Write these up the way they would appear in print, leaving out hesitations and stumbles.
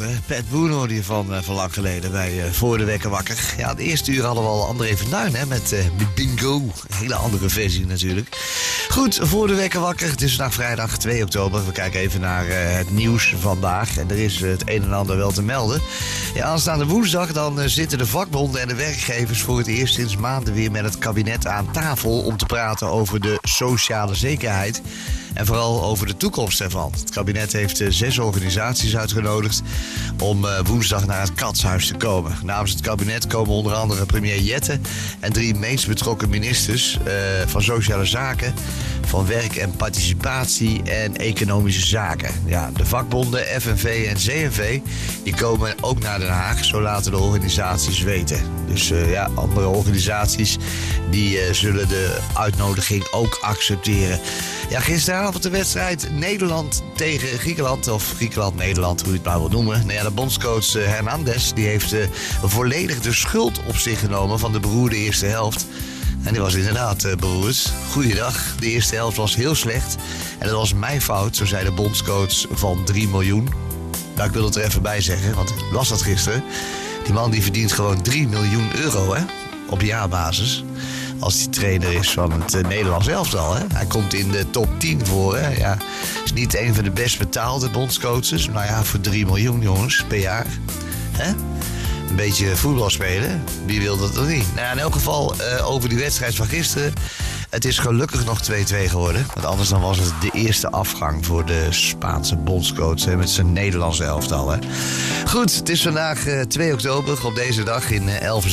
hè? Pat Boone hoorde je van lang geleden bij Voor de Wekker Wakker. Ja, het eerste uur hadden we al André van Duin, hè? Met Bingo. Een hele andere versie natuurlijk. Goed, Voor de Wekker Wakker. Het is vandaag vrijdag 2 oktober. We kijken even naar het nieuws vandaag. En er is het een en ander wel te melden. Ja, aanstaande woensdag dan zitten de vakbonden en de werkgevers voor het eerst sinds maanden weer met het kabinet aan tafel om te praten over de sociale zekerheid. En vooral over de toekomst ervan. Het kabinet heeft 6 organisaties uitgenodigd om woensdag naar het Katshuis te komen. Namens het kabinet komen onder andere premier Jette en 3 meest betrokken ministers van Sociale Zaken, van Werk en Participatie en Economische Zaken. Ja, de vakbonden FNV en CNV die komen ook naar Den Haag, zo laten de organisaties weten. Dus andere organisaties die zullen de uitnodiging ook accepteren. Ja, gisteravond de wedstrijd Nederland tegen Griekenland, of Griekenland-Nederland, hoe je het maar wil noemen. Nou ja, de bondscoach Hernandez die heeft volledig de schuld op zich genomen van de beroerde eerste helft. En die was inderdaad beroerd. Goeiedag, de eerste helft was heel slecht. En dat was mijn fout, zo zei de bondscoach van 3 miljoen. Nou, ik wil het er even bij zeggen, want ik las dat gisteren. Die man die verdient gewoon 3 miljoen euro, hè, op jaarbasis. Als hij trainer is van het Nederlands elftal. Hè? Hij komt in de top 10 voor. Hè? Ja, is niet een van de best betaalde bondscoaches. Nou ja, voor 3 miljoen jongens per jaar. Hè? Een beetje voetbal spelen. Wie wil dat dan niet? Nou ja, in elk geval over die wedstrijd van gisteren. Het is gelukkig nog 2-2 geworden. Want anders dan was het de eerste afgang voor de Spaanse bondscoach. Hè, met zijn Nederlandse elftal. Hè. Goed, het is vandaag 2 oktober. Op deze dag in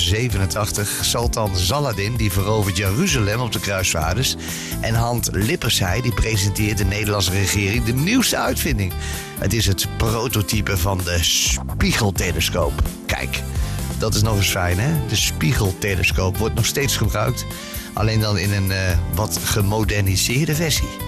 1187. Sultan Saladin die verovert Jeruzalem op de kruisvaarders. En Hand Lippersheij die presenteert de Nederlandse regering de nieuwste uitvinding. Het is het prototype van de spiegeltelescoop. Kijk, dat is nog eens fijn, hè? De spiegeltelescoop wordt nog steeds gebruikt. Alleen dan in een wat gemoderniseerde versie.